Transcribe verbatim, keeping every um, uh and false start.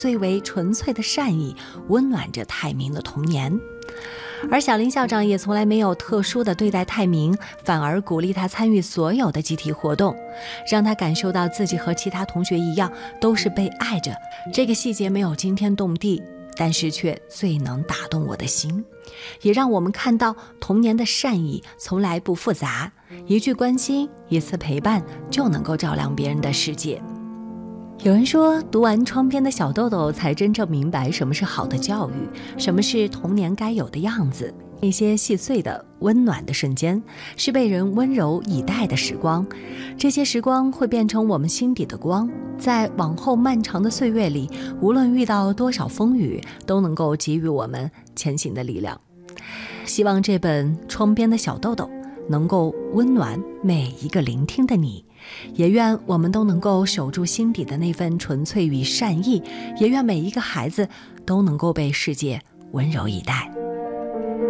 最为纯粹的善意温暖着泰明的童年。而小林校长也从来没有特殊的对待泰明，反而鼓励他参与所有的集体活动，让他感受到自己和其他同学一样都是被爱着。这个细节没有惊天动地，但是却最能打动我的心，也让我们看到童年的善意从来不复杂，一句关心，一次陪伴，就能够照亮别人的世界。有人说，读完窗边的小豆豆才真正明白什么是好的教育，什么是童年该有的样子。那些细碎的温暖的瞬间，是被人温柔以待的时光，这些时光会变成我们心底的光，在往后漫长的岁月里，无论遇到多少风雨，都能够给予我们前行的力量。希望这本《窗边的小豆豆》能够温暖每一个聆听的你，也愿我们都能够守住心底的那份纯粹与善意，也愿每一个孩子都能够被世界温柔以待。